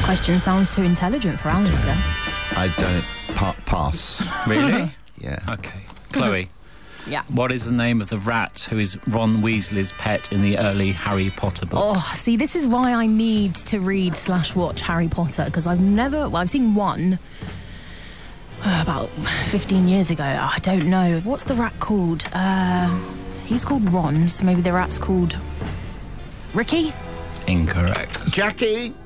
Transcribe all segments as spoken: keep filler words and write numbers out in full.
Question sounds too intelligent for Alistair. I don't... Pa- pass. Really? Yeah. Okay. Chloe. Yeah. What is the name of the rat who is Ron Weasley's pet in the early Harry Potter Oh, books? see, this is why I need to read slash watch Harry Potter, because I've never... Well, I've seen one uh, about fifteen years ago. Oh, I don't know. What's the rat called? Uh, he's called Ron, so maybe the rat's called... Ricky? Incorrect. Jackie?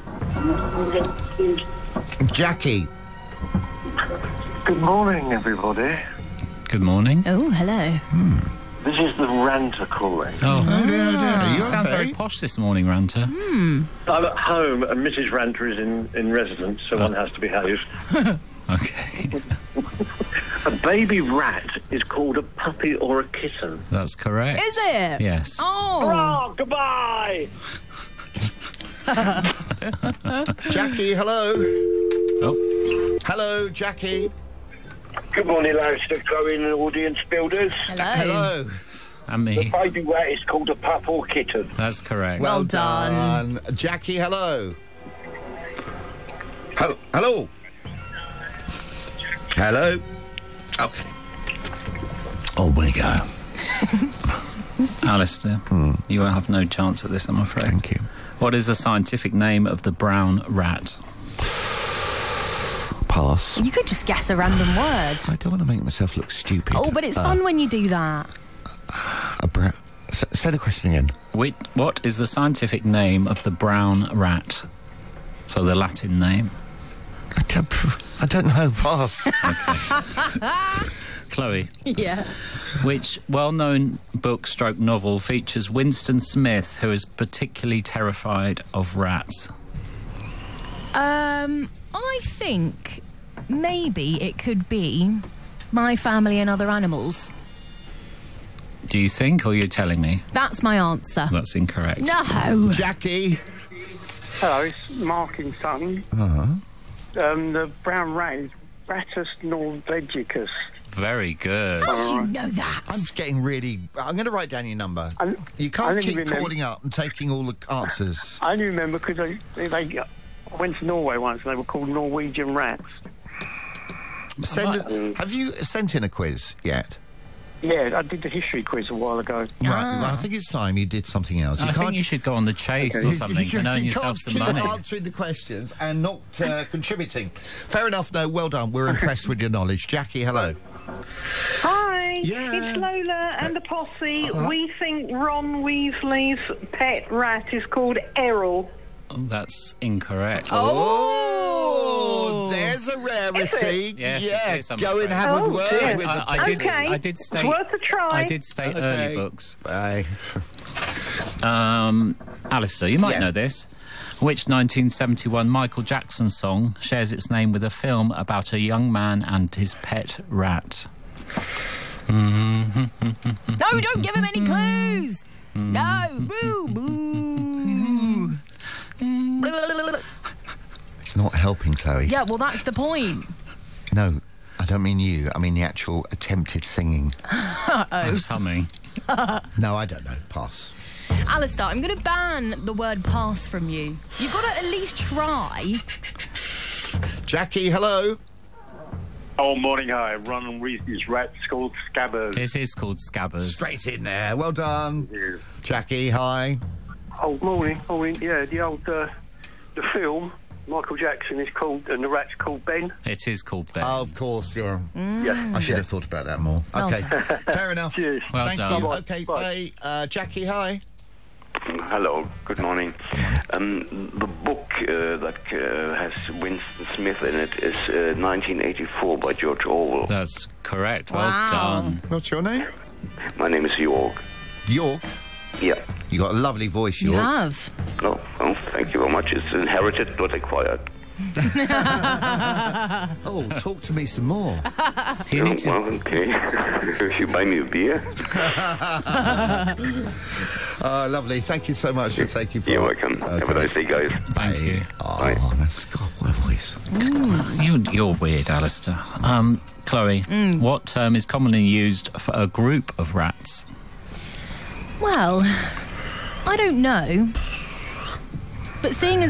Jackie. Good morning, everybody. Good morning. Oh, hello. This is the ranter calling. Oh, Oh, dear, dear. You you sound okay? very posh this morning, Ranter. I'm at home and Missus Ranter is in, in residence, so one has to behave. Okay. A baby rat is called a puppy or a kitten. That's correct. Is it? Yes. Oh. Oh, goodbye! Jackie, hello. Oh, Hello, Jackie. Good morning, Alistair, Chloe and audience builders. Hello. Hello. and me. Baby rat is called a pup or kitten. That's correct. Well done. Jackie, hello. Hello. Hello. Hello. Okay. Oh, we go. Alistair, you will have no chance at this, I'm afraid. Thank you. What is the scientific name of the brown rat? Pass. You could just guess a random word. I don't want to make myself look stupid. Oh, but it's Uh, fun when you do that. A bra- S- say the question again. Wait, what is the scientific name of the brown rat? So the Latin name. I don't, I don't know. Pass. Chloe, Yeah. which well-known book stroke novel features Winston Smith, who is particularly terrified of rats? Um, I think maybe it could be My Family and Other Animals. Do you think, or are you telling me? That's my answer. That's incorrect. No. Jackie. Hello, it's Mark in Sutton. Uh-huh. Um, the brown rat is Rattus norvegicus. Very good. How did you know that? I'm getting really... I'm going to write down your number. I- You I can't didn't keep remember- calling up and taking all the answers. I only remember because I, they, they, I went to Norway once and they were called Norwegian rats. Send a, have you sent in a quiz yet? Yeah, I did the history quiz a while ago. Right, well, I think it's time you did something else. You I think you should go on the chase Okay. or something you, and earn you yourself can't some keep money. answering the questions and not uh, contributing. Fair enough, no, well done. We're impressed with your knowledge. Jackie, hello. Hi, Yeah. it's Lola and the posse. Uh-huh. We think Ron Weasley's pet rat is called Errol. That's incorrect. Oh, there's a rarity. Yes, it yeah, is, I'm go and afraid. have a Oh, word dear. with I, the I did. Okay. I did It's state. worth a try. I did state Okay. early books. Bye. Um, Alistair, you might Yeah. know this. Which nineteen seventy-one Michael Jackson song shares its name with a film about a young man and his pet rat? No, don't give him any clues. No. Boo, boo. It's not helping, Chloe. Yeah, well, that's the point. No, I don't mean you. I mean the actual attempted singing. I was humming. No, I don't know. Pass. Alistair, I'm going to ban the word pass from you. You've got to at least try. Jackie, hello. Oh, morning, hi. Ron Weasley's rat's called Scabbers. It is called Scabbers. Straight in there. Well done. Jackie, hi. Oh, morning, morning. Yeah, the old, uh, the film, Michael Jackson is called, and the rat's called Ben. It is called Ben. Of course, you're... Yeah. I should have thought about that more. Well Okay, fair enough. Cheers. Well Thank done. you. Bye-bye. Okay, Bye. bye. Uh, Jackie, hi. Hello, good morning. Um, the book uh, that uh, has Winston Smith in it is uh, nineteen eighty-four by George Orwell. That's correct. Well Wow. done. What's your name? My name is York. York. Yeah. You got a lovely voice, You York. have. No, oh, thank you very much. It's inherited, not acquired. Oh, talk to me some more. Do you Oh, need to... well, okay. You buy me a beer? Oh, lovely. Thank you so much for taking part. You're welcome. Have a nice day, guys. Thank you. Oh, Bye. that's... God, what a voice. You, you're weird, Alistair. Um, Chloe, what term is commonly used for a group of rats? Well, I don't know. But seeing as